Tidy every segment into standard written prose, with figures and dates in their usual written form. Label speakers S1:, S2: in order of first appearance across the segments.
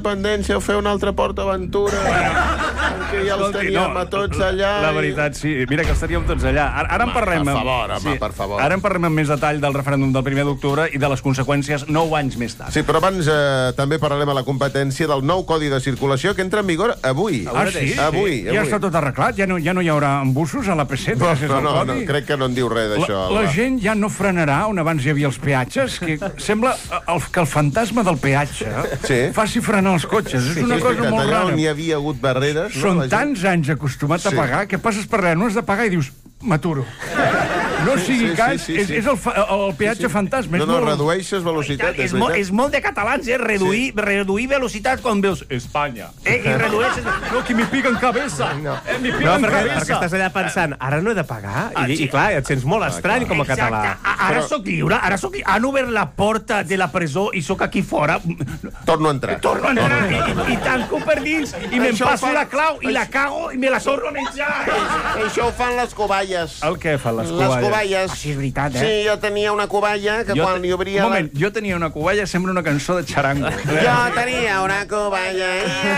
S1: Independència o fer una altra PortAventura, que ja els teníem a tots allà.
S2: La veritat, sí. Mira que els teníem tots allà. Ara en parlem...
S1: Per favor, home, per favor.
S2: Ara en parlem amb més detall del referèndum del 1 d'octubre i de les conseqüències 9 anys més tard.
S1: Sí, però abans també parlarem a la competència del nou Codi de Circulació que entra en vigor avui.
S2: Ah, sí?
S1: Avui.
S2: Ja està tot arreglat? Ja no hi haurà embussos a la P7 gràcies al Codi?
S1: No, crec que no en diu res d'això.
S2: La gent ja no frenarà on abans hi havia els peatges, que sembla que el fantasma del peatge faci frenar els cotxes. És una cosa molt rara.
S1: Allà on hi havia hagut barreres...
S2: Són tants anys acostumat a pagar que passes per allà, no has de pagar i dius, m'aturo. No sigui cas, és el peatge fantasma.
S1: No, redueixes velocitat.
S3: És molt de catalans, reduir velocitat quan veus Espanya. I redueixes...
S2: No, que m'hi pica en cabeza.
S4: No, perquè estàs allà pensant, ara no he de pagar? I clar, et sents molt estrany com a català.
S3: Ara sóc lliure, han obert la porta de la presó i sóc aquí fora.
S1: Torno a entrar.
S3: I tanco per dins i me'n passo la clau i la cago i me la torno a menjar.
S1: Això ho fan les coballes.
S2: El què fan les
S1: coballes?
S3: Ah, sí, és veritat,
S1: Sí, jo tenia una coballa que quan li obria...
S2: Un moment, jo tenia una coballa, sembla una cançó de xarango.
S1: Jo tenia una coballa,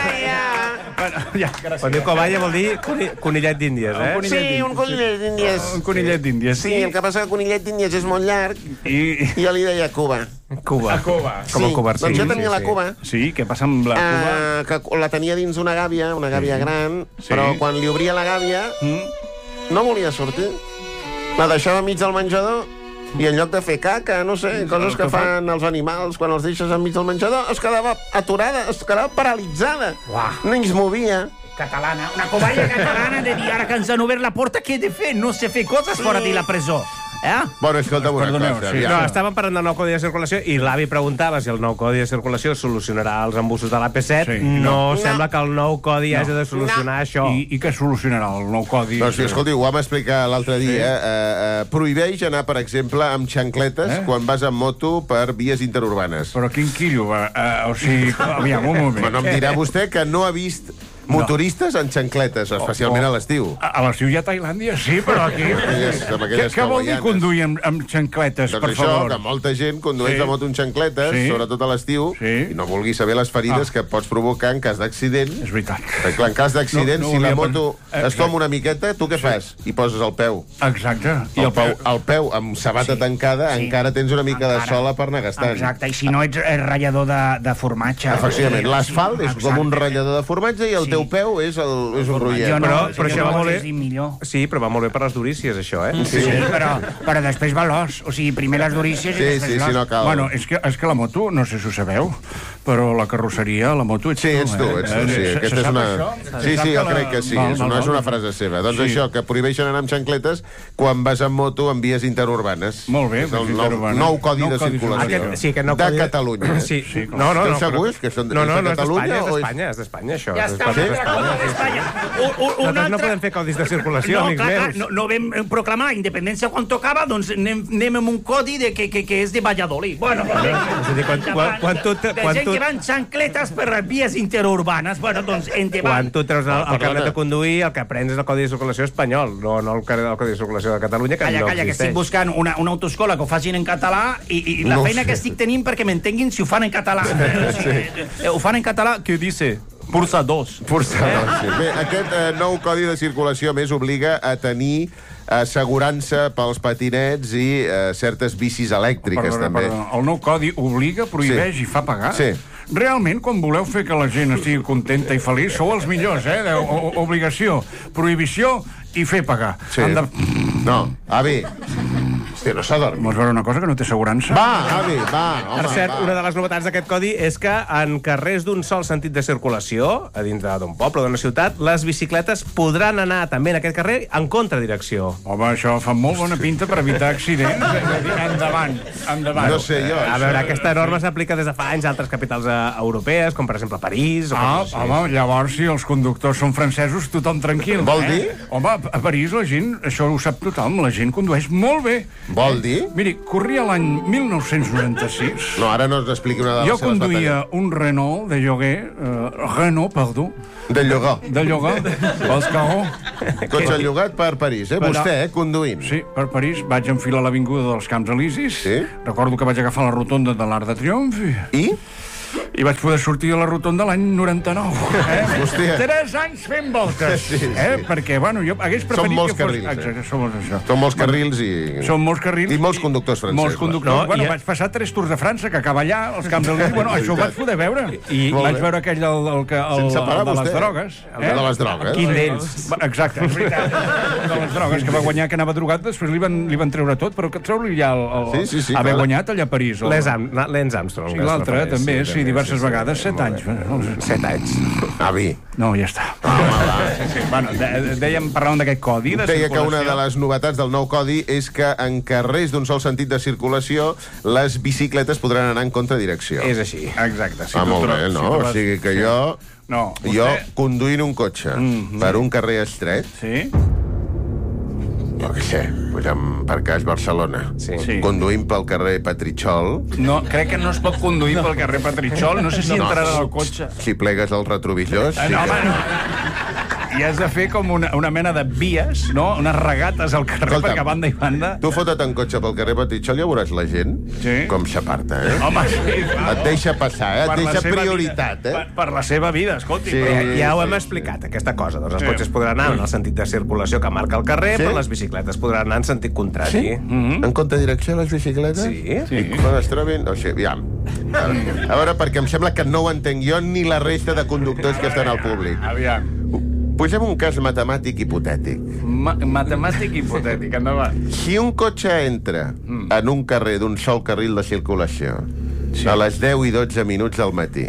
S4: Quan diu coballa vol dir conillet d'Índies, eh?
S1: Sí, un conillet d'Índies.
S2: Un conillet d'Índies,
S1: sí. El que passa que el conillet d'Índies és molt llarg i jo li deia Cuba.
S4: Cuba. Com el cobercí.
S1: Doncs jo tenia la Cuba.
S2: Sí, què passa amb la Cuba?
S1: Que la tenia dins una gàbia gran, però quan li obria la gàbia no volia sortir. La deixava mig del menjador i en lloc de fer caca, no sé, coses que fan els animals quan els deixes enmig del menjador, es quedava aturada, es quedava paralitzada. No es movia.
S3: Catalana, una coballa catalana de dir ara que ens han obert la porta, què he de fer? No sé fer coses fora de la presó.
S1: Bueno, escolta'm una cosa.
S4: No, estàvem parlant del nou Codi de Circulació i l'avi preguntava si el nou Codi de Circulació solucionarà els embussos de l'AP7. No sembla que el nou Codi hagi de solucionar això.
S2: I què solucionarà el nou Codi?
S1: Doncs sí, escolti, ho vam explicar l'altre dia. Prohibeix anar, per exemple, amb xancletes quan vas amb moto per vies interurbanes.
S2: Però quin quillo? O sigui, aviam, un moment.
S1: Bueno, em dirà vostè que no ha vist motoristes en xancletes, especialment a l'estiu.
S2: A l'estiu ja a Tailàndia, sí, però aquí... Què vol dir conduir amb xancletes, per favor?
S1: Doncs això, que molta gent condueix la moto amb xancletes, sobretot a l'estiu, i no vulgui saber les ferides que pots provocar en cas d'accident.
S2: És veritat.
S1: Perquè, clar, en cas d'accident, si la moto es toma una miqueta, tu què fas? Hi poses el peu.
S2: Exacte.
S1: I el peu amb sabata tancada encara tens una mica de sola per anar gastant.
S3: Exacte, i si no ets ratllador de formatge.
S1: Efectivament, l'asfalt és com un ratllador de formatge i el teu peu és un rotllet.
S4: Però això va molt bé. Sí, però va molt bé per les durícies, això, eh?
S3: Sí, però després va l'os. O sigui, primer les durícies i després l'os.
S1: Sí, no cal.
S2: Bueno, és que la moto, no sé si ho sabeu, però la carrosseria, la moto ets tu.
S1: Sí, ets tu, sí. Aquesta és una... Sí, jo crec que sí. No és una frase seva. Doncs això, que prohibeixen anar amb xancletes quan vas amb moto en vies interurbanes.
S2: Molt bé.
S1: És el nou Codi de Circulació. De Catalunya.
S4: Sí.
S1: No, segurs que són de Catalunya?
S4: És d'Espanya, això.
S3: Ja està, d'Espanya.
S4: Nosaltres no podem fer codis de circulació, amics meus.
S3: No vam proclamar la independència quan tocava, doncs anem amb un codi que és de Valladolid. Bueno,
S4: és a dir, quan tu...
S3: De gent que van xancletes per vies interurbanes, bueno, doncs endavant.
S4: Quan tu treus el carnet de conduir, el que aprens és el Codi de Circulació espanyol, no el Codi de Circulació de Catalunya, que no existeix.
S3: Calla, que estic buscant una autoescola que ho facin en català i la feina que estic tenint perquè m'entenguin si ho fan en català. Ho fan en català, què dice? Pursa 2.
S1: Pursa 2, sí. Bé, aquest nou Codi de Circulació, més, obliga a tenir assegurança pels patinets i certes bicis elèctriques, també.
S2: El nou codi obliga, prohibeix i fa pagar?
S1: Sí.
S2: Realment, quan voleu fer que la gent estigui contenta i feliç, sou els millors, Obligació, prohibició i fer pagar.
S1: Sí. No, avi. Hòstia, no s'adormi.
S2: Vols veure una cosa que no té assegurança?
S1: Va, avi, va.
S4: Per cert, una de les novetats d'aquest codi és que en carrers d'un sol sentit de circulació, a dintre d'un poble o d'una ciutat, les bicicletes podran anar també en aquest carrer en contradirecció.
S2: Home, això fa molt bona pinta per evitar accidents. Endavant.
S1: No sé jo.
S4: A veure, aquesta norma s'aplica des de fa anys a altres capitals europees, com per exemple París.
S2: Home, llavors si els conductors són francesos, tothom tranquil.
S1: Vol dir?
S2: Home, a París la gent, això ho sap tothom, la gent condueix molt bé.
S1: Vol dir?
S2: Miri, corria l'any 1996.
S1: No, ara no ens expliqui una de les seves batalles.
S2: Jo conduïa un Renault de lloguer,
S1: De llogar.
S2: De llogar, pels Carró.
S1: Cotxe llogat per París, Vostè, conduint.
S2: Sí, per París. Vaig enfilar l'avinguda dels Camps Elisis.
S1: Sí.
S2: Recordo que vaig agafar la rotonda de l'Arc de Triomf.
S1: I?
S2: I vaig poder sortir a la rotonda l'any 99.
S1: Hòstia.
S2: 3 anys fent voltes. Perquè, bueno, jo hagués preferit...
S1: Són molts carrils.
S2: Exacte, som això.
S1: Són molts carrils i...
S2: Són molts carrils.
S1: I molts conductors francesos.
S2: Molts conductors. Bueno, vaig passar 3 Tours de França, que acaba allà, als Camps Elíseos. Bueno, això ho vaig poder veure. I vaig veure aquell de les drogues.
S1: De les drogues.
S4: Quin d'ells?
S2: Exacte, és veritat. De les drogues, que va guanyar, que anava drogat, després li van treure tot, però que treure-li ja haver guanyat allà a París.
S4: Lance Armstrong.
S2: Sí, l'altre també, sí, diverses vegades, 7 anys.
S4: 7 anys.
S1: Avi.
S2: No, ja està. Bueno, parlàvem d'aquest codi de
S1: Deia
S2: circulació.
S1: que una de les novetats del nou codi és que en carrers d'un sol sentit de circulació les bicicletes podran anar en contradirecció.
S4: És així.
S2: Exacte.
S1: Molt bé, no? O sigui que jo conduint un cotxe per un carrer estret...
S2: Sí?
S1: Jo què sé, per cas Barcelona. Conduint pel carrer Petritxol...
S2: No, crec que no es pot conduir pel carrer Petritxol. No sé si entrarà al cotxe.
S1: Si plegues els retrovisors...
S2: No, home, no. I has de fer com una mena de vies, no? Unes regates al carrer, perquè a banda i banda...
S1: Tu fotut en cotxe pel carrer Petritxol i ja veuràs la gent com s'aparta,
S2: Home, sí.
S1: Et deixa passar, et deixa prioritat,
S2: Per la seva vida, escolti.
S4: Ja ho hem explicat, aquesta cosa. Doncs els cotxes podran anar en el sentit de circulació que marca el carrer, però les bicicletes podran anar en sentit contrari.
S1: En contradirecció les bicicletes?
S4: Sí.
S1: I quan es trobin... O sigui, aviam. A veure, perquè em sembla que no ho entenc jo ni la resta de conductors que estan al públic.
S2: Aviam.
S1: Posem un cas matemàtic hipotètic.
S2: Matemàtic hipotètic, endavant.
S1: Si un cotxe entra en un carrer d'un sol carril de circulació a les 10 i 12 minuts del matí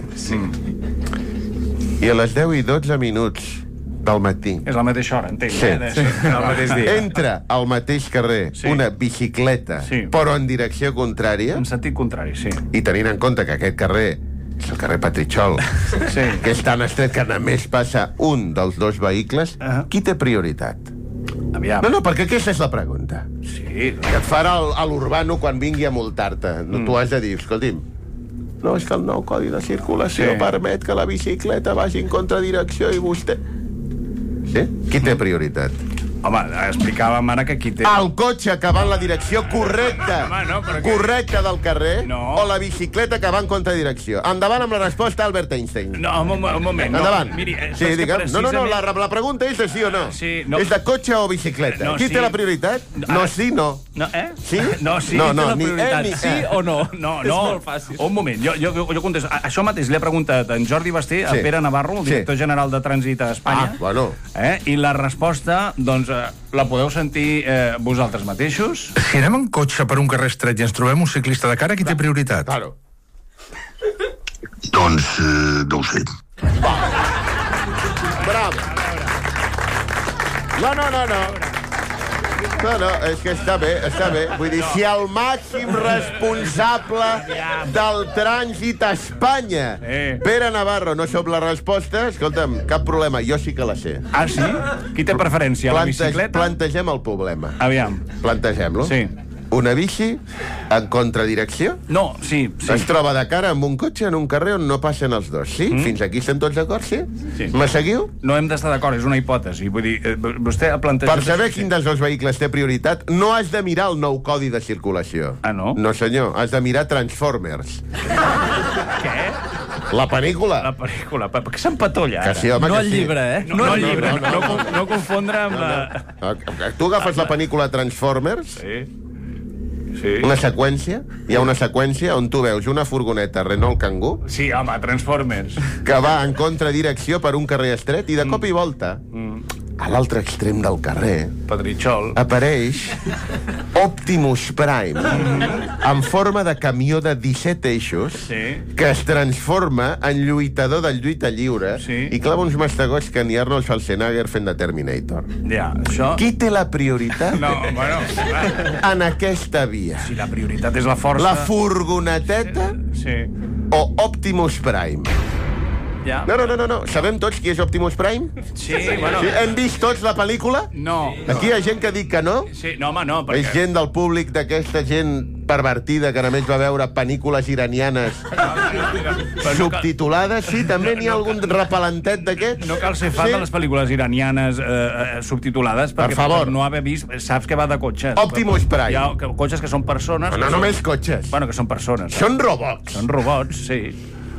S1: i a les 10 i 12 minuts del matí
S2: és la mateixa hora, entenc.
S4: El mateix dia.
S1: entra al mateix carrer una bicicleta però en direcció contrària
S2: En sentit contrari, sí.
S1: i tenint en compte que aquest carrer és el carrer Petritxol, que és tan estret que només passa un dels dos vehicles, qui té prioritat?
S2: Aviam.
S1: No, perquè aquesta és la pregunta.
S2: Sí.
S1: Que et farà a l'urbano quan vingui a multar-te. Tu has de dir, escolti'm, no, és que el nou codi de circulació permet que la bicicleta vagi en contradirecció i vostè... Sí? Qui té prioritat?
S2: Home, explicàvem ara que qui té...
S1: El cotxe que va en la direcció correcta, correcta del carrer, o la bicicleta que va en contradirecció. Endavant amb la resposta, Albert Einstein.
S2: No, un moment.
S1: Endavant.
S2: Miri,
S1: sí, digue'm. No, la pregunta és de sí o no. És de cotxe o bicicleta. Qui té la prioritat? No, sí, no. Sí?
S2: No, sí, té la prioritat. Sí o no? No.
S4: És molt fàcil.
S2: Un moment, jo contesto. Això mateix li he preguntat en Jordi Basté, a Pere Navarro, el director general de Trànsit a Espanya.
S1: Bueno.
S2: I la resposta, doncs, la podeu sentir vosaltres mateixos?
S5: Si anem en cotxe per un carrer estret i ens trobem un ciclista de cara, qui té prioritat?
S1: Claro.
S5: Doncs, no ho sé.
S1: Bravo. No, és que està bé. Vull dir, si el màxim responsable del trànsit a Espanya, Pere Navarro, no sap la resposta, escolta'm, cap problema, jo sí que la sé.
S2: Ah, sí? Qui té preferència, la bicicleta?
S1: Plantegem el problema.
S2: Aviam.
S1: Plantegem-lo.
S2: Sí.
S1: Una bici en contradirecció?
S2: No, sí.
S1: Es troba de cara amb un cotxe en un carrer on no passen els dos, sí? Fins aquí estem tots d'acord, sí? Me seguiu?
S2: No hem d'estar d'acord, és una hipòtesi. Vull dir, vostè ha plantejat...
S1: Per saber quin dels dos vehicles té prioritat, no has de mirar el nou codi de circulació.
S2: Ah, no?
S1: No, senyor, has de mirar Transformers.
S2: Què?
S1: La pel·lícula.
S2: La pel·lícula. Per què s'empatolla, ara?
S1: Que sí, home,
S4: no
S1: que
S4: el llibre,
S2: No el llibre. No confondre amb la...
S1: Tu agafes la pel·lícula Transformers...
S2: Sí.
S1: Una seqüència, hi ha una seqüència on tu veus una furgoneta Renault Kangoo
S2: Sí, home, Transformers
S1: que va en contradirecció per un carrer estret i de cop i volta a l'altre extrem del carrer
S2: Petritxol
S1: apareix Optimus Prime en forma de camió de 17 eixos que es transforma en lluitador del lluita lliure i clava uns mastegots que ni Arnold Schwarzenegger fent de Terminator.
S2: Ja, això...
S1: Qui té la prioritat en aquesta via?
S2: Si la prioritat és la força...
S1: La furgoneteta o Optimus Prime? No. Sabem tots qui és Optimus Prime?
S2: Sí, bueno...
S1: Hem vist tots la pel·lícula?
S2: No.
S1: Aquí hi ha gent que diu que no?
S2: Sí, no, home, no, perquè...
S1: És gent del públic d'aquesta gent pervertida que només va veure pel·lícules iranianes subtitulades. Sí, també n'hi ha algun repelentet d'aquests?
S2: No cal ser fan de les pel·lícules iranianes subtitulades, perquè per no haver vist saps que va de cotxes.
S1: Optimus Prime.
S2: Hi ha cotxes que són persones...
S1: No només cotxes.
S2: Bueno, que són persones.
S1: Són robots.
S2: Són robots, sí.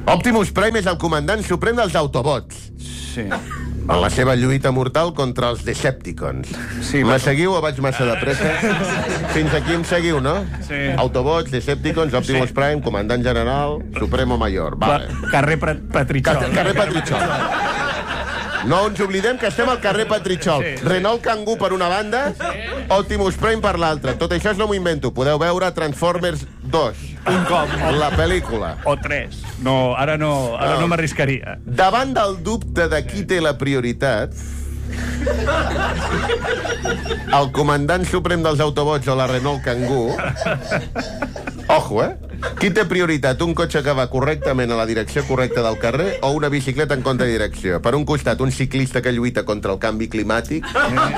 S1: Optimus Prime és el comandant suprem dels Autobots.
S2: Sí.
S1: En la seva lluita mortal contra els Decepticons.
S2: Sí,
S1: me seguiu o vaig massa de pressa? Fins aquí em seguiu, no?
S2: Sí.
S1: Autobots, Decepticons, Optimus Prime, comandant general, Supremo Mayor. Vale.
S3: Carrer Petritxol.
S1: Carrer Petritxol. No ens oblidem que estem al carrer Petritxol. Renault Kangoo per una banda, Optimus Prime per l'altra. Tot això no m'ho invento. Podeu veure Transformers 2.
S3: Un cop.
S1: La pel·lícula.
S3: O 3. No, ara no m'arriscaria.
S1: Davant del dubte de qui té la prioritat, el comandant suprem dels Autobots o la Renault Kangoo... Ojo, Qui té prioritat, un cotxe que va correctament a la direcció correcta del carrer o una bicicleta en contradirecció? Per un costat, un ciclista que lluita contra el canvi climàtic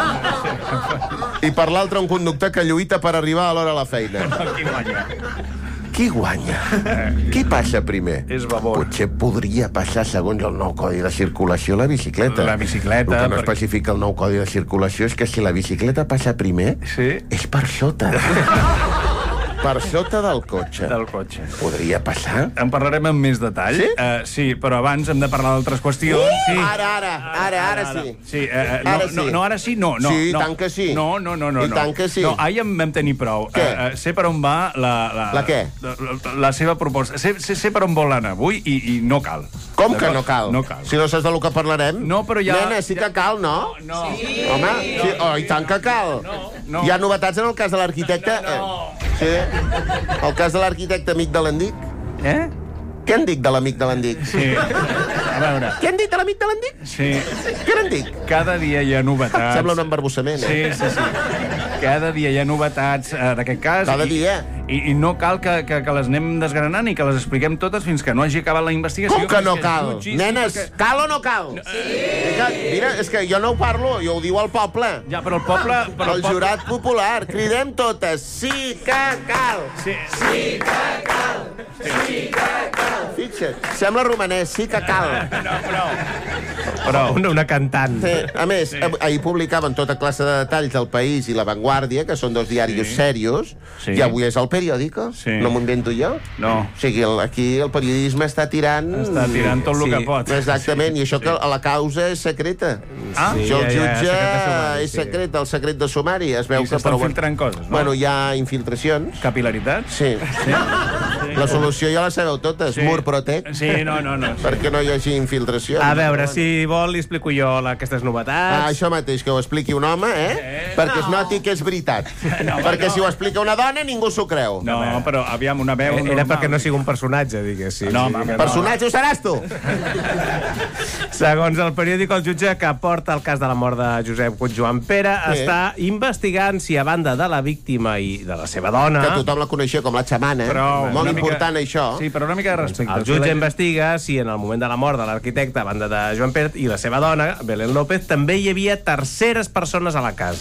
S1: i per l'altre, un conductor que lluita per arribar a l'hora a la feina.
S3: Qui guanya?
S1: Qui guanya? Qui passa primer?
S2: És babor.
S1: Potser podria passar, segons el nou codi de circulació, la bicicleta.
S2: La bicicleta,
S1: El que no
S2: perquè-
S1: especifica el nou codi de circulació és que si la bicicleta passa primer,
S2: Sí.
S1: és per sota. Per sota del cotxe.
S2: Del cotxe.
S1: Podria passar?
S2: En parlarem amb més detall.
S1: Sí?
S2: Sí, però abans hem de parlar d'altres qüestions. Sí.
S1: Ara sí.
S2: Sí,
S1: Ara sí.
S2: no, ara sí, no.
S1: Sí, i
S2: no.
S1: tant que sí.
S2: No.
S1: I tant que sí.
S2: No, ahir en vam tenir prou.
S1: Què?
S2: Sé per on va
S1: La què?
S2: La seva proposta. Sé per on vol anar avui i no cal.
S1: Com que no cal?
S2: No cal.
S1: Si no saps del que parlarem?
S2: No, però ja-
S1: Nena, sí que cal, no?
S2: No.
S1: Sí. Home, sí. Oh, i tant que cal.
S2: no.
S1: Hi ha novetats en el cas de l'arquitecte? Sí. El cas de l'arquitecte amic de l'Endic? Què en dic de l'amic de l'Endic?
S2: Sí. A veure.
S1: Què han dit de l'amic de l'Endic?
S2: Sí.
S1: Què n'han dit?
S2: Cada dia hi ha novetats.
S1: Sembla un embarbussament,
S2: Sí. Cada dia hi ha novetats d'aquest cas.
S1: Cada dia.
S2: I no cal que les anem desgranant i que les expliquem totes fins que no hagi acabat la investigació.
S1: Com que no
S2: fins
S1: cal?
S2: jutgis,
S1: Nenes,
S2: perquè-
S1: cal o no cal? Sí. Mira, és que jo no ho parlo, jo ho diu el poble.
S2: Ja, però el poble...
S1: El jurat popular. Cridem totes. Sí que cal.
S2: Sí.
S1: Fixa't, sembla romanès. Sí que cal.
S2: Però...
S4: Una cantant.
S1: Sí. A més, ahir publicaven tota classe de detalls del País i La Vanguardia, que són dos diaris serios,
S2: Sí.
S1: i avui és el Periódico.
S2: Sí.
S1: No m'ho invento jo.
S2: No.
S1: O sigui, aquí el periodisme està tirant...
S2: Està tirant tot el
S4: Sí.
S2: que pot.
S1: Exactament, i això que la causa és secreta.
S2: Ah,
S4: Sí,
S1: Això el jutge
S4: secret de sumari,
S1: és
S4: sí.
S1: secret, el secret de sumari. Es veu
S2: I
S1: que...
S2: s'estan filtrant coses, no?
S1: Bueno, hi ha infiltracions.
S2: Capilaritats?
S1: Sí. La solució ja la sabeu totes.
S2: Sí.
S1: Mur Protect.
S2: Sí, no.
S1: Perquè no hi hagi infiltracions.
S4: A veure, si vol, li explico jo aquestes novetats.
S1: Això mateix, que ho expliqui un home, perquè es noti que és veritat. Perquè si ho explica una dona, ningú s'ho creu.
S2: No, però aviam, una veu
S4: Era
S2: normal.
S4: perquè no sigui un personatge, diguéssim.
S2: No,
S4: Sí,
S2: home,
S4: que
S1: Personatge ho seràs tu!
S4: Segons el periòdic, el jutge que porta el cas de la mort de Josep Joan Pere
S1: Sí.
S4: està investigant si, a banda de la víctima i de la seva dona,
S1: Que tothom la coneixia com la xamana.
S2: Però
S1: Molt
S2: una mica-
S1: important, això.
S2: Sí, però una mica de respecte.
S4: el jutge investiga si en el moment de la mort de l'arquitecte, a banda de Joan Pere i la seva dona, Belén López, també hi havia terceres persones a la casa.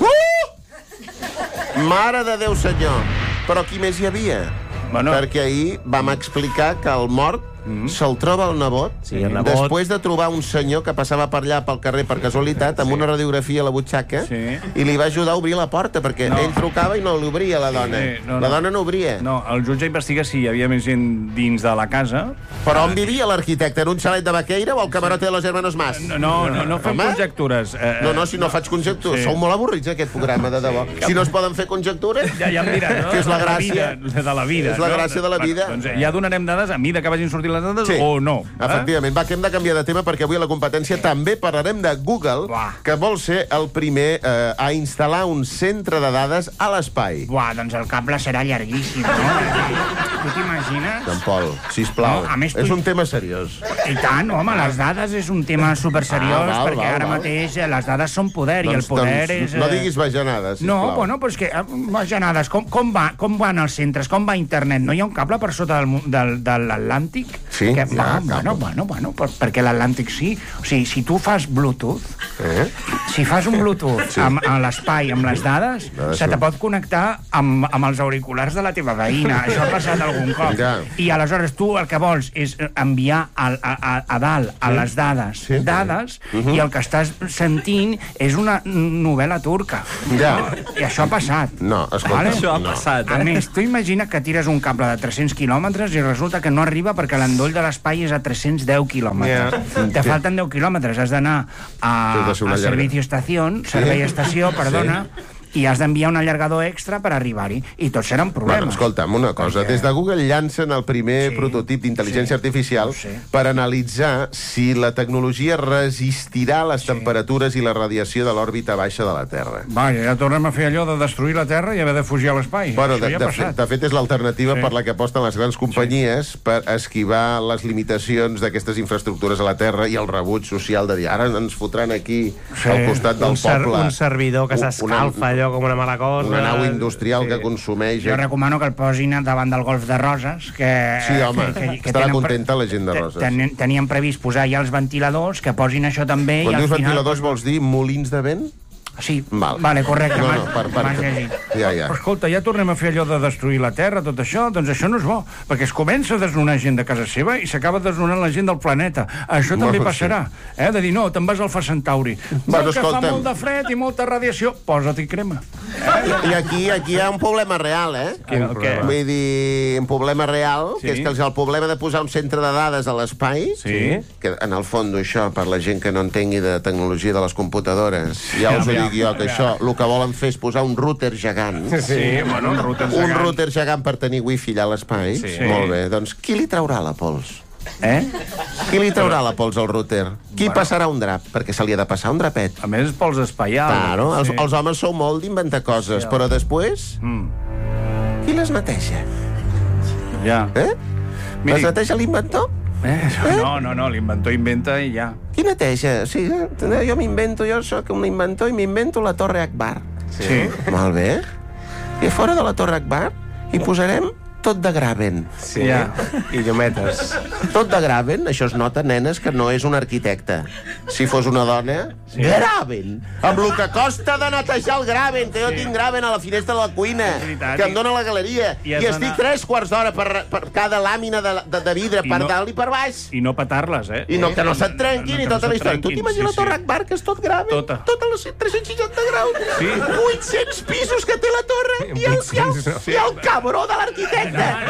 S1: Mare de Déu, senyor. Però qui més hi havia?
S2: Bueno.
S1: Perquè ahir vam explicar que el mort se'l troba el nebot,
S4: Sí, el nebot.
S1: després de trobar un senyor que passava per allà pel carrer per casualitat, amb una radiografia a la butxaca,
S2: Sí.
S1: i li va ajudar a obrir la porta, perquè ell trucava i no l'obria, la dona.
S2: Sí,
S1: La dona no obria.
S2: No, el jutge investiga si hi havia més gent dins de la casa.
S1: Però on vivia l'arquitecte? En un xalet de Baqueira o al camarote de los hermanos Mas?
S2: No fem
S1: Home.
S2: conjectures.
S1: No, si no faig conjectures.
S2: Sí.
S1: Sou molt avorrits, aquest programa, de debò. Si no es poden fer conjectures...
S2: Ja em diràs, no?
S1: Que és la
S2: De
S1: gràcia.
S2: de la vida.
S1: És la
S2: no?
S1: gràcia de la vida.
S2: Doncs ja donarem dades a mida que vagin sortint les dades o no.
S1: Efectivament. Va, que hem de canviar de tema perquè avui a la competència també parlarem de Google,
S2: Uah.
S1: que vol ser el primer a instal·lar un centre de dades a l'espai.
S3: Buah, doncs el cable serà llarguíssim, no? Tu t'imagines?
S1: En Pol, sisplau.
S3: No, a més,
S1: És
S3: tu-
S1: un tema seriós.
S3: I tant, home, les dades és un tema superseriós,
S1: Ah, val,
S3: perquè
S1: val,
S3: ara
S1: val.
S3: mateix les dades són poder, i el poder és...
S1: No diguis bajanades, sisplau.
S3: No, bueno, però és que, bajanades, com van els centres, com va internet? No hi ha un cable per sota de l'Atlàntic?
S1: Sí,
S3: que,
S1: hi ha
S3: bueno, perquè l'Atlàntic sí. O sigui, si tu fas Bluetooth, si fas un Bluetooth a l'espai amb les dades, se te pot connectar amb els auriculars de la teva veïna. Això ha passat algun cop.
S1: Ja.
S3: I aleshores tu el que vols és enviar a dalt a les dades, i el que estàs sentint és una novel·la turca.
S1: Ja.
S3: I això ha passat.
S1: No, escolta,
S3: Vale?
S1: Això ha
S3: A més, tu imagina que tires un cable de 300 quilòmetres i resulta que no arriba perquè l'endoll l'ull de l'espai és a 310 quilòmetres. Te falten 10 quilòmetres, has d'anar a Servei Estació, perdona, i has d'enviar un allargador extra per arribar-hi. I tots seran problemes.
S1: Bueno, escolta'm, una cosa. Des de Google llancen el primer prototip d'intel·ligència artificial per analitzar si la tecnologia resistirà les temperatures i la radiació de l'òrbita baixa de la Terra.
S2: Vaja, ja tornem a fer allò de destruir la Terra i haver de fugir a l'espai.
S1: Bueno, de fet, és l'alternativa per la que aposten les grans companyies per esquivar les limitacions d'aquestes infraestructures a la Terra i el rebuig social de dir, ara ens fotran aquí al costat del poble.
S4: Un servidor que s'escalfa allò com una mala cosa.
S1: Una nau industrial que consumeix...
S3: Jo recomano que el posin davant del golf de Roses, que...
S1: Sí, home, estarà contenta la gent de Roses.
S3: Tenien previst posar ja els ventiladors, que posin això també...
S1: Quan dius ventiladors vols dir molins de vent?
S3: Sí, vale, correcte.
S1: Ja.
S2: Però escolta, ja tornem a fer allò de destruir la Terra, tot això, doncs això no és bo, perquè es comença a desnonar gent de casa seva i s'acaba desnonant la gent del planeta. Això també passarà, de dir, no, te'n vas al Fa Centauri. Però que fa molt de fred i molta radiació, posa't-hi crema.
S1: I aquí hi ha un problema real, Vull dir, un problema real, que és que el problema de posar un centre de dades a l'espai, que en el fons això, per la gent que no entengui de tecnologia de les computadores, ja us ho dic jo, que això, el que volen fer és posar un router gegant.
S2: Un
S1: router gegant per tenir wifi allà a l'espai. Molt bé, doncs qui li traurà la pols? Qui li traurà la pols al router? Qui passarà un drap? Perquè se li ha de passar un drapet.
S4: A més, pols espaial.
S1: Claro, els homes sou molt d'inventar coses, però després... Qui les neteja? Les neteja l'inventor?
S2: No, l'inventor inventa i ja.
S1: Qui neteja? Sí, jo m'invento, jo soc un inventor i m'invento la Torre Akbar.
S2: Sí.
S1: Molt bé. I a fora de la Torre Akbar hi posarem tot de graven.
S4: Sí, i llumetes.
S1: Tot de graven, això es nota, nenes, que no és un arquitecte. Si fos una dona, graven. Amb el que costa de netejar el graven, que jo tinc graven a la finestra de la cuina, que em dona la galeria, i estic 3 quarts d'hora per cada làmina de vidre, per dalt i per baix.
S2: I no petar-les,
S1: I que no se't trenquin i tota la història. Tu t'imagines la Torre Akbar, que és tot graven? Tota les 360 graus. 800 pisos que té la torre, i el cabró de l'arquitecte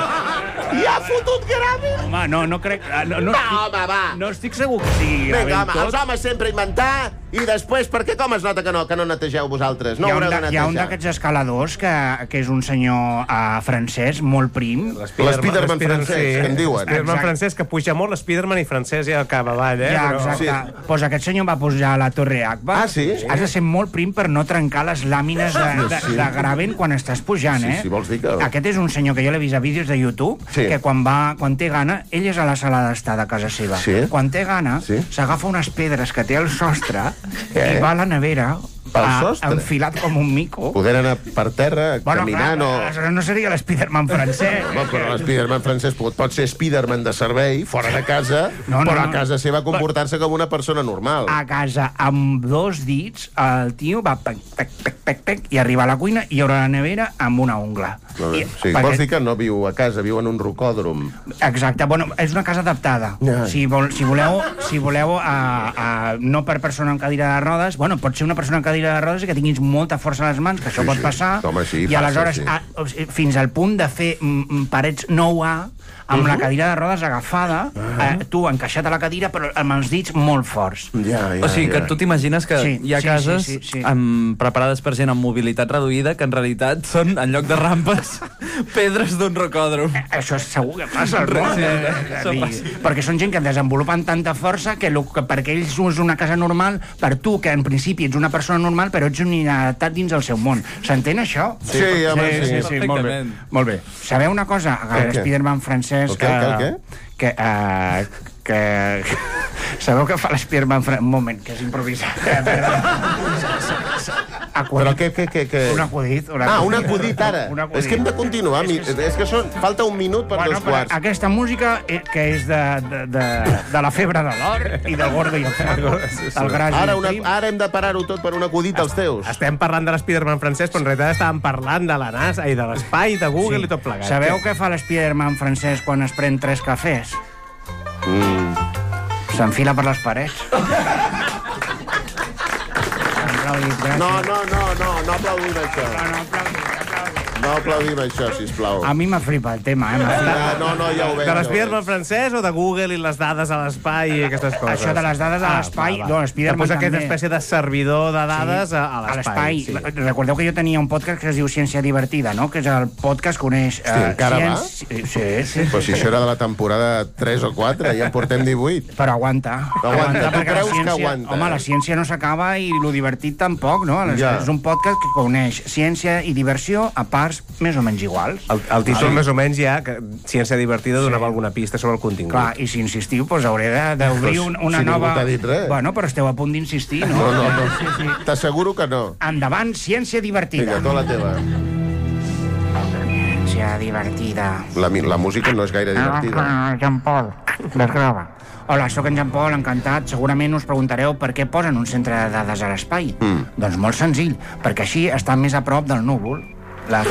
S1: i ha fotut graven.
S2: Home, no crec...
S1: No, home, va.
S2: No estic segur que sigui graven
S1: tot. Vinga, home, els homes sempre inventar i després, per què com es nota que no netegeu vosaltres? No haureu de netejar.
S3: Hi ha un d'aquests escaladors que és un senyor francès molt prim.
S1: L'Spiderman francès, que en diuen.
S4: L'Spiderman francès, que puja molt, l'Spiderman i francès ja cap avall,
S3: Ja, exacte. Doncs aquest senyor va pujar a la Torre Akbar.
S1: Ah, sí?
S3: Has de ser molt prim per no trencar les làmines de graven quan estàs pujant,
S1: Sí, vols dir que...
S3: Aquest és un senyor que jo l'he vist a vídeos de YouTube, que quan té gana, ell és a la sala d'estar de casa seva. Quan té gana, s'agafa unes pedres que té al sostre i va a la nevera enfilat com un mico.
S1: Poder anar per terra, caminant o...
S3: No seria l'Spiderman francès.
S1: Però l'Spiderman francès pot ser Spiderman de servei, fora de casa, però a casa seva comportar-se com una persona normal.
S3: A casa, amb 2 dits, el tio va pec, i arriba a la cuina i obre la nevera amb una ungla.
S1: Vols dir que no viu a casa, viu en un rocòdrom.
S3: Exacte, bueno, és una casa adaptada. Si voleu, no per persona amb cadira de rodes, bueno, pot ser una persona amb cadira de rodes i que tinguis molta força a les mans, que això pot passar, i aleshores, fins al punt de fer parets 9A, amb la cadira de rodes agafada, tu encaixat a la cadira, però amb els dits molt forts.
S6: O sigui, que tu t'imagines que hi ha cases preparades per gent amb mobilitat reduïda, que en realitat són, en lloc de rampes, pedres d'un rocòdrom.
S3: Això és segur que passa, no? Perquè són gent que desenvolupen tanta força que perquè ells és una casa normal, per tu, que en principi ets una persona normal, però ets un inadaptat dins el seu món. S'entén això?
S1: Sí,
S2: molt bé.
S3: Sabeu una cosa? L'Spiderman francès que sabeu que fa l'Spiderman francès... Un moment, que és improvisat.
S1: Però què?
S3: Un acudit.
S1: Un acudit, ara. És que hem de continuar. És que falta un minut per 2 quarts.
S3: Aquesta música, que és de la febre de l'or i del gordo i el flaco.
S1: Ara hem de parar-ho tot per un acudit als teus.
S4: Estem parlant de l'Spiderman francès, però en realitat estàvem parlant de la NASA i de l'espai, de Google i tot plegat.
S3: Sabeu què fa l'Spiderman francès quan es pren 3 cafès? S'enfila per les parets.
S1: No aplaudim això.
S3: No aplaudim.
S1: No aplaudim això, sisplau.
S3: A mi m'ha flipat el tema,
S1: No, ja ho veig.
S4: De l'Spiderman francès o de Google i les dades a l'espai i aquestes coses?
S3: Això de les dades a l'espai...
S4: L'Spiderman també. Aquesta espècie de servidor de dades a l'espai.
S3: Recordeu que jo tenia un podcast que es diu Ciència Divertida, no? Que és el podcast que uneix...
S1: encara va?
S3: Sí.
S1: Però si això era de la temporada 3 o 4, ja en portem 18.
S3: Però aguanta.
S1: Tu creus que aguanta?
S3: Home, la ciència no s'acaba i lo divertit tampoc, no? És un podcast que uneix ciència i diversió a parts més o menys iguals.
S4: El títol més o menys ja, Ciència Divertida, donava alguna pista sobre el contingut.
S3: Clar, i si insistiu, doncs hauré d'obrir una nova...
S1: Si ningú t'ha dit res.
S3: Bueno, però esteu a punt d'insistir, no?
S1: No. T'asseguro que no.
S3: Endavant, Ciència Divertida.
S1: Vinga, tu la teva.
S3: Ciència Divertida.
S1: La música no és gaire divertida.
S3: Jean Paul, desgrava. Hola, sóc en Jean Paul, encantat. Segurament us preguntareu per què posen un centre de dades a l'espai. Doncs molt senzill, perquè així està més a prop del núvol. Les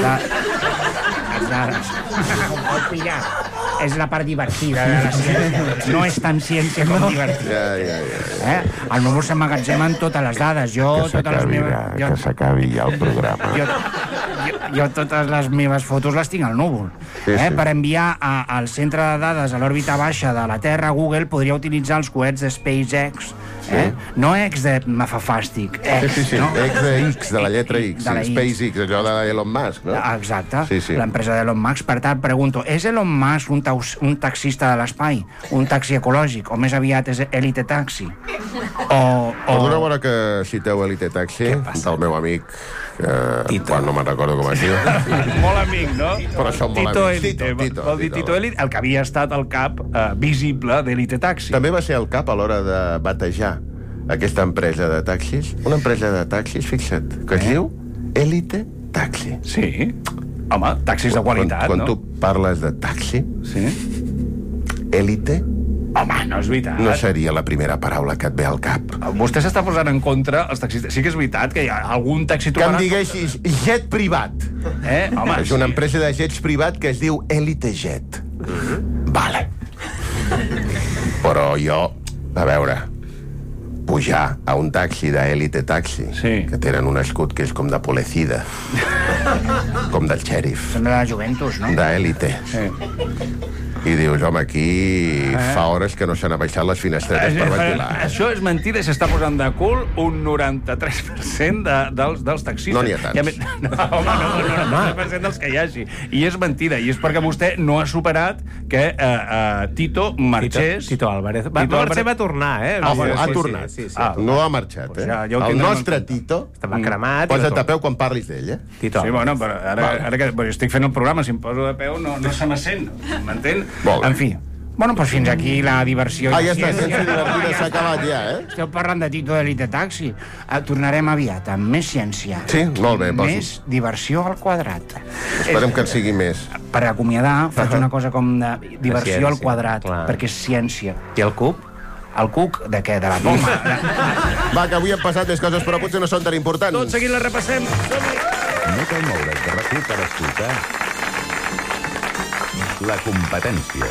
S3: dades. Ho pot pillar. És la part divertida de la ciència. No és tan ciència com divertida.
S1: Ja.
S3: Al núvol s'emmagatzemen totes les dades.
S1: Que s'acabi ja el programa.
S3: Jo totes les meves fotos les tinc al núvol. Per enviar al centre de dades a l'òrbita baixa de la Terra, Google podria utilitzar els coets de SpaceX. No X de mafafàstic.
S1: No? X de X, de la lletra X. SpaceX, allò d'Elon Musk, no?
S3: Exacte, l'empresa d'Elon Musk. Per tant, pregunto, és Elon Musk un taxista de l'espai? Un taxi ecològic? O més aviat és Elite Taxi?
S1: Perdona bona que citeu Elite Taxi, del meu amic, quan no me'n recordo com es diu.
S2: Molt amic, no?
S1: Però som molt amics.
S2: Vol dir Tito Elite, el que havia estat el cap visible d'Elite Taxi.
S1: També va ser el cap a l'hora de batejar aquesta empresa de taxis. Una empresa de taxis, fixa't, que es diu Elite Taxi.
S2: Sí. Home, taxis de qualitat,
S1: quan
S2: no?
S1: Quan tu parles de taxi, Elite...
S2: Home, no és veritat.
S1: No seria la primera paraula que et ve al cap.
S2: Vostè s'està posant en contra els taxistes. Sí que és veritat que hi ha algun taxi trobarà...
S1: Que em diguessis jet privat.
S2: Home,
S1: és una empresa de jets privat que es diu Elite Jet. Vale. Però jo, a veure, pujar a un taxi d'Elite Taxi, que tenen un escut que és com de Polecida, com del xèrif.
S3: Sembla de Juventus, no?
S1: D'Elite. I dius, home, aquí fa hores que no s'han abaixat les finestretes per ventilar.
S2: Això és mentida i s'està posant de cul un 93% dels taxistes.
S1: No n'hi ha tants.
S2: No, home, no, 93% dels que hi hagi. I és mentida, i és perquè vostè no ha superat que Tito marxés...
S4: Tito Álvarez. Va tornar,
S1: Ha tornat. No ha marxat, El nostre Tito...
S4: Estava cremat...
S1: Posa't a peu quan parlis d'ell,
S2: Sí, bueno, però ara que estic fent el programa, si em poso de peu no se m'assent, m'entén?
S3: En fi. Bueno, doncs fins aquí la diversió.
S1: Ja està, Ciència Divertida s'ha acabat ja,
S3: Esteu parlant de Tito d'Elite Taxi. Tornarem aviat amb més ciència.
S1: Sí, molt bé.
S3: Més diversió al quadrat.
S1: Esperem que en sigui més.
S3: Per acomiadar, faig una cosa com de diversió al quadrat, perquè és ciència.
S4: I el cub?
S3: El cuc de què? De la poma.
S1: Va, que avui han passat més coses, però potser no són tan importants.
S2: Tot seguint la repassem.
S7: No cal moure's de RAC1 per escoltar La Competència.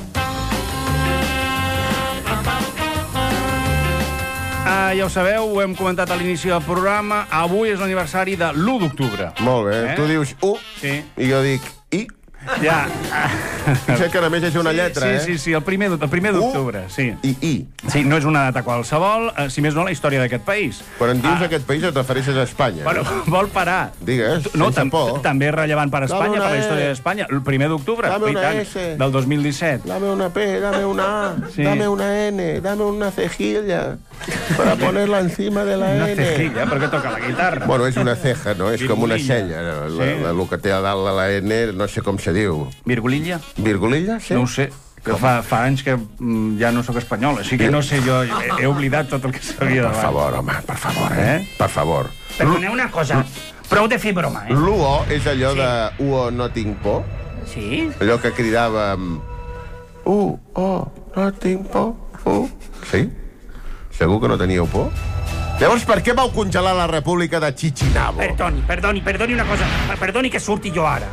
S2: Ja ho sabeu, ho hem comentat a l'inici del programa. Avui és l'aniversari de l'1 d'octubre.
S1: Molt bé. Tu dius i jo dic i.
S2: Ja.
S1: Fixa't que només és una lletra,
S2: Sí, el primer d'octubre, sí.
S1: I.
S2: Sí, no és una data qualsevol, si més no la història d'aquest país.
S1: Quan en dius aquest país et refereixes a Espanya.
S2: Bueno, vol parar.
S1: Digues, sense por.
S2: També és rellevant per Espanya, per la història d'Espanya. El 1 d'octubre, del 2017.
S1: Dame una P, dame una A, dame una N, dame una cejilla para ponerla encima de la N.
S2: Una cejilla, per què toca la guitarra?
S1: Bueno, és una ceja, no? És com una cella. El que té a dalt de la N, no sé com se diu.
S2: Virgulilla?
S1: Virgulilla, sí.
S2: No ho sé. Que fa anys que ja no sóc espanyol, així que no sé, jo he oblidat tot el que sabia d'abans.
S1: Per favor, home, per favor, Per favor.
S3: Perdoneu una cosa, prou de fer broma,
S1: L'UO és allò de UO no tinc por?
S3: Sí?
S1: Allò que cridàvem... UO no tinc por? Sí? Segur que no teníeu por? Llavors, per què vau congelar la República de Chichinabo?
S3: Perdoni una cosa, perdoni que surti jo ara.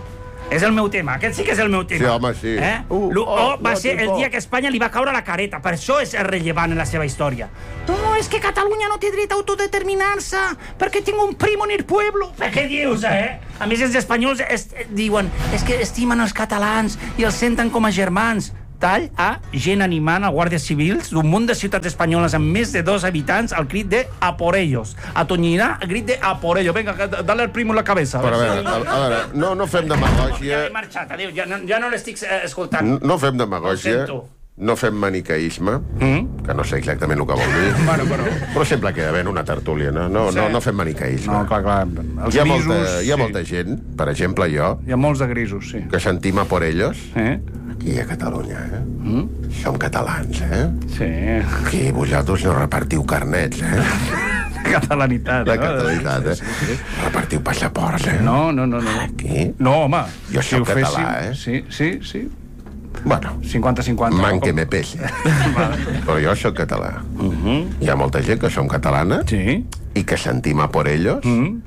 S3: És el meu tema, aquest sí que és el meu tema.
S1: Sí, home, sí.
S3: Va ser el dia que a Espanya li va caure la careta, per això és rellevant en la seva història. No, és que Catalunya no té dret a autodeterminar-se, perquè tinc un primo en el pueblo. Què dius, A més, els espanyols diuen és que estimen els catalans i els senten com a germans. Tall a gent animant a guàrdies civils d'un munt de ciutats espanyoles amb més de 2 habitants al crit de a por ellos. A Tonyina, el crit de a por ellos. Vinga, dale al primo en la cabeza.
S1: Però a veure, no fem demagògia.
S3: Ja he marxat, adéu, ja no l'estic escoltant.
S1: No fem demagògia. No fem maniqueisme, que no sé exactament el que vol dir. Però sempre queda bé en una tertúlia, no? No fem maniqueisme.
S2: No, clar.
S1: Hi ha molta gent, per exemple jo...
S2: Hi ha molts de grisos, sí.
S1: Que sentim a por ellos. Aquí a Catalunya, Som catalans,
S2: Sí.
S1: Aquí vosaltres no repartiu carnets,
S2: Catalanitat,
S1: La catalanitat, Repartiu passaports,
S2: No.
S1: Aquí?
S2: No, home.
S1: Jo soc català,
S2: Sí.
S1: Bueno,
S2: 50-50.
S1: man que me pese. Però jo sóc català. Hi ha molta gent que som catalana i que sentim a por ellos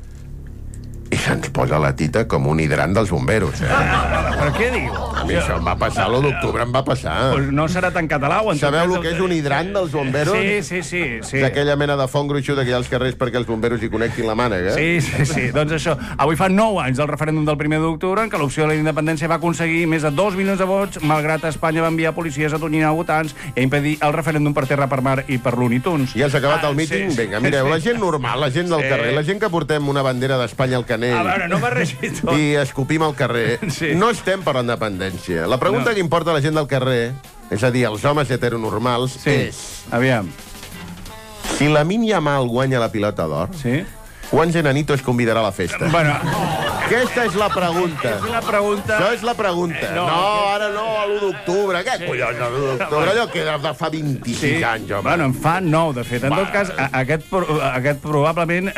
S1: i se'ns posa la tita com un hidrant dels bomberos.
S2: Però què diu?
S1: A mi això em va passar, l'1 d'octubre em va passar.
S2: Pues no serà tan català o...
S1: Sabeu el que és un hidrant dels bomberos?
S2: Sí.
S1: D'aquella mena de fong gruixuda que hi ha als carrers perquè els bomberos hi connectin la mànega.
S2: Sí. Doncs això, avui fa 9 anys del referèndum del 1 d'octubre en què l'opció de la independència va aconseguir més de 2 milions de vots, malgrat Espanya va enviar policies a Tonyina votants i a impedir el referèndum per terra, per mar i per Looney Tunes.
S1: Ja s'ha acabat el míting? Vinga, mireu, la gent normal, la gent del carrer, la gent que portem una bandera d'Espanya al canell...
S3: A veure, no barregi tot.
S1: I escopim al carrer. No estem per la independència. La pregunta que importa a la gent del carrer, és a dir, els homes heteronormals, és...
S2: Aviam.
S1: Si Lamine Yamal guanya la pilota d'or, quants enanitos convidarà a la festa?
S2: Bueno...
S1: Aquesta és la pregunta.
S2: És una pregunta...
S1: Això és la pregunta. No, ara no, a l'1 d'octubre. Què collons, a l'1 d'octubre? Allò que de fa 26 anys, home.
S2: Bueno, en fa 9, de fet. En tot cas, aquest probablement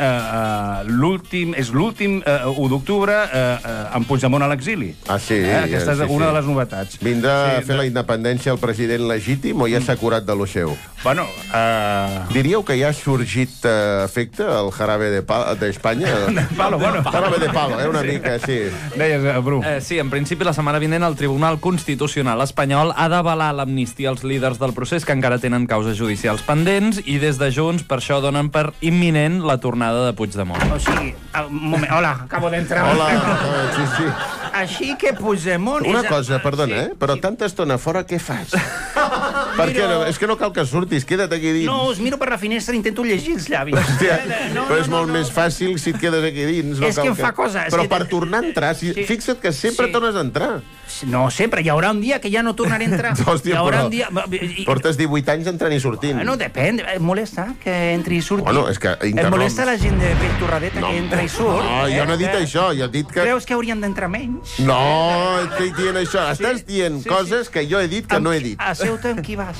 S2: és l'últim 1 d'octubre amb Puigdemont a l'exili.
S1: Ah, sí?
S2: Aquesta és una de les novetats.
S1: Vindrà a fer la independència el president legítim o ja s'ha curat de lo seu?
S2: Bueno...
S1: Diríeu que ja ha sorgit efecte el jarabe d'Espanya?
S2: Palo, bueno.
S1: Jarabe de palo, una mica, sí.
S2: Deies, Bru.
S6: Sí, en principi, la setmana vinent el Tribunal Constitucional espanyol ha d'avalar l'amnistia als líders del procés que encara tenen causes judicials pendents i des de Junts per això donen per imminent la tornada de Puigdemont.
S3: O sigui, un moment, hola, acabo d'entrar.
S1: Hola, sí.
S3: Així que Puigdemont...
S1: Una cosa, perdona, però tanta estona fora què fas? Perquè és que no cal que surtis, queda't aquí dins.
S3: No, us miro per la finestra i intento llegir els llavis.
S1: Hòstia, però és molt més fàcil si et quedes aquí dins.
S3: És que em fa cosa.
S1: Però per tornar a entrar, fixa't que sempre tornes a entrar.
S3: No, sempre. Hi haurà un dia que ja no tornaré a entrar.
S1: Hòstia,
S3: però...
S1: Portes 18 anys entrant i sortint.
S3: No, depèn. Et molesta que entri i surti?
S1: Bueno, és que
S3: et molesta la gent de pell torradeta que entra i surt?
S1: No, jo no he dit això. Jo he dit que...
S3: Creus que haurien d'entrar menys?
S1: No, estic dient això. Estàs dient coses que jo he dit que no he dit.
S3: Asseu-te amb qui vas.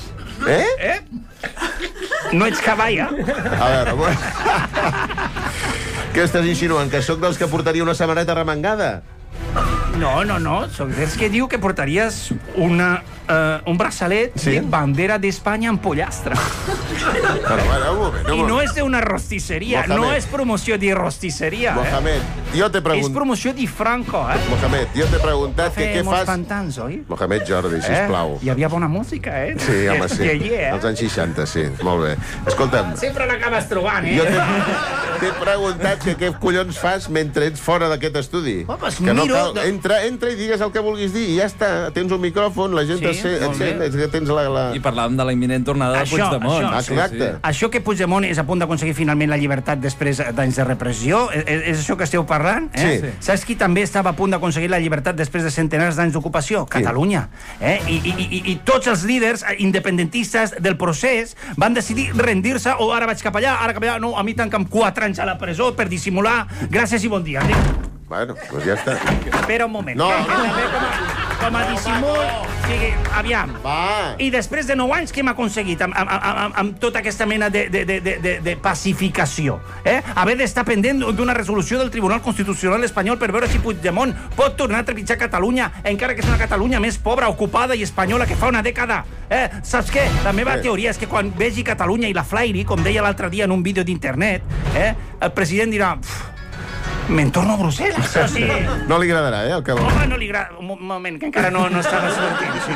S3: No ets cavalla?
S1: A veure, bueno... Què estàs insinuant? Que sóc dels que portaria una samarreta remangada?
S3: No. Soc dels que diu que portaries un braçalet de bandera d'Espanya en pollastre.
S1: Però, bueno, un moment.
S3: I no és d'una rostisseria, no és promoció de rostisseria.
S1: Mohamed, jo t'he preguntat...
S3: És promoció de Franco,
S1: Mohamed, jo t'he preguntat que què fas...
S3: pantans, oi?
S1: Mohamed Jordi, sisplau.
S3: Hi havia bona música,
S1: Sí, home, sí. Els anys 60, sí. Molt bé. Escolta'm...
S3: Sempre l'acabes trobant,
S1: Jo t'he preguntat que què collons fas mentre ets fora d'aquest estudi. Que no cal... Entra i digues el que vulguis dir i ja està. Tens un micròfon, la gent et sent, tens la...
S6: I parlàvem de la imminent tornada de Puigdemont.
S1: Exacte.
S3: Això que Puigdemont és a punt d'aconseguir finalment la llibertat després d'anys de repressió, és això que esteu parlant?
S1: Sí.
S3: Saps qui també estava a punt d'aconseguir la llibertat després de centenars d'anys d'ocupació? Catalunya. I tots els líders independentistes del procés van decidir rendir-se, o ara vaig cap allà, no, a mi tanca'm 4 anys a la presó per dissimular. Gràcies i bon dia.
S1: Bueno, doncs ja està.
S3: Espera un moment.
S1: No.
S3: Com a dissimul... O sigui, aviam.
S1: Va.
S3: I després de 9 anys, què hem aconseguit amb tota aquesta mena de pacificació? Haver d'estar pendent d'una resolució del Tribunal Constitucional espanyol per veure si Puigdemont pot tornar a trepitjar Catalunya, encara que és una Catalunya més pobra, ocupada i espanyola que fa una dècada. Saps què? La meva teoria és que quan vegi Catalunya i la flairi, com deia l'altre dia en un vídeo d'internet, el president dirà... Me'n torno a Brussel·les. O sigui...
S1: No li agradarà, el que vol.
S3: Home, no li agrada... Un moment, que encara no estava sortint. Sí.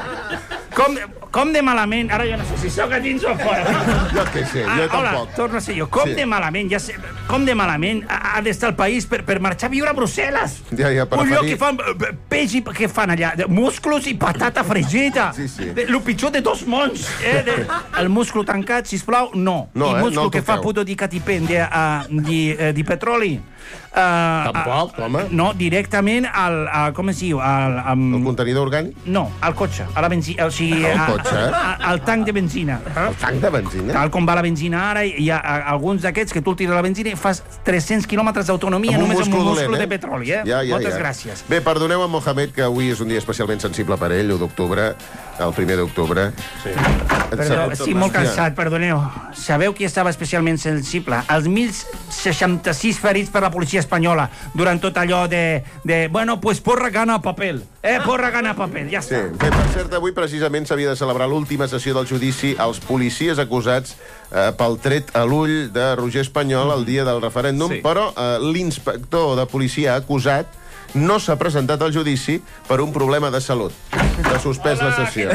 S3: Com de malament... Ara jo no sé si sóc a dins o a fora.
S1: Jo què sé, jo
S3: Hola,
S1: tampoc.
S3: torno a ser jo. Com de malament, ja sé... Com de malament ha d'estar el país per marxar a viure a Brussel·les?
S1: Ja, per
S3: un lloc
S1: oferir-
S3: que fan peix i... Què fan allà? Musclos i patata fregida.
S1: Sí, sí.
S3: Lo pitjor de dos mons. El musclo tancat, sisplau, no.
S1: No,
S3: Il musclo
S1: no el
S3: che fa
S1: toqueu.
S3: puto di catipende di petroli.
S1: Tampoc, home.
S3: No, directament com es diu?
S1: El contenidor orgànic?
S3: No, al cotxe, a la benzina, o sigui...
S1: Al cotxe?
S3: Al tanc de benzina.
S1: El tanc de benzina?
S3: Tal com va la benzina ara, hi ha alguns d'aquests que tu el tires a la benzina i fas 300 quilòmetres d'autonomia només amb un múscul de petroli, eh? Moltes gràcies.
S1: Bé, perdoneu a Mohamed, que avui és un dia especialment sensible per ell, l'1 d'octubre, el 1 d'octubre. Sí.
S3: Perdó, estic molt cansat, perdoneu. Sabeu qui estava especialment sensible? Els 1.066 ferits per la policia espanyola durant tot allò de bueno, pues porra gana papel. Porra gana papel, ja
S1: Sí.
S3: està.
S1: Bé, per cert, avui precisament s'havia de celebrar l'última sessió del judici als policies acusats pel tret a l'ull de Roger Espanyol el dia del referèndum,
S6: Sí.
S1: però l'inspector de policia acusat no s'ha presentat al judici per un problema de salut. S'ha suspès la sessió.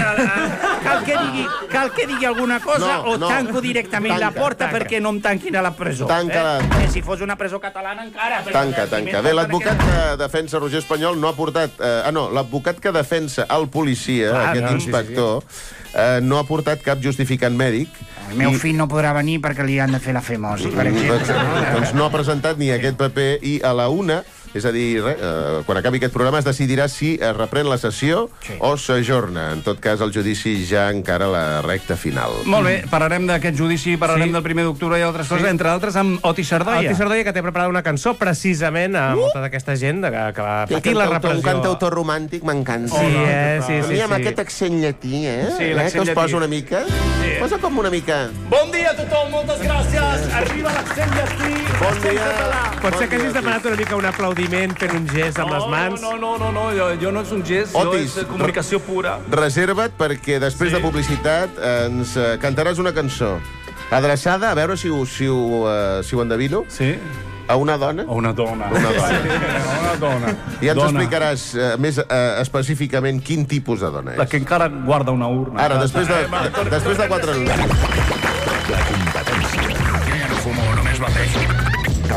S3: Cal que digui alguna cosa
S1: No,
S3: o
S1: no.
S3: tanco directament la porta perquè no em tanquin a la presó?
S1: Tanca.
S3: Que si fos una presó catalana encara...
S1: Tanca. Bé, l'advocat que defensa Roger Espanyol no ha portat... l'advocat que defensa el policia, aquest inspector, no ha portat cap justificant mèdic.
S3: El meu fill no podrà venir perquè li han de fer la femosi, per exemple.
S1: Doncs no ha presentat ni aquest paper i a la 1, és a dir, quan acabi aquest programa es decidirà si es reprèn la sessió o s'ajorna. En tot cas, el judici ja encara la recta final.
S2: Molt bé, parlarem d'aquest judici, parlarem del 1 d'octubre i altres coses, entre altres amb Oti Sardoia.
S4: Oti Sardoia, que té preparada una cançó precisament a molta d'aquesta gent que va patir la repressió.
S1: Un cantautor romàntic m'encanta.
S4: Sí.
S1: I amb aquest accent llatí,
S2: Sí,
S1: que
S2: l'accent
S1: us posa
S2: llatí.
S1: una mica. Posa com una mica.
S3: Bon dia a tothom, moltes gràcies. Arriba l'accent llatí.
S1: Bon dia.
S4: Pot ser que hagis demanat una mica un aplaudiment fent un gest amb les mans?
S2: No, jo no és un gest,
S1: Otis,
S2: és comunicació pura.
S1: Reserva't perquè després de publicitat ens cantaràs una cançó adreçada, a veure si ho endevino,
S2: Sí?
S1: a una dona.
S2: O una dona.
S1: Una dona.
S2: Una dona.
S1: I ens
S2: Dona.
S1: explicaràs més específicament quin tipus de dona
S2: La
S1: és.
S2: que encara guarda una urna.
S1: Ara, després de 4 minuts.
S7: La competència. Jo ja no fumo, només beveixo.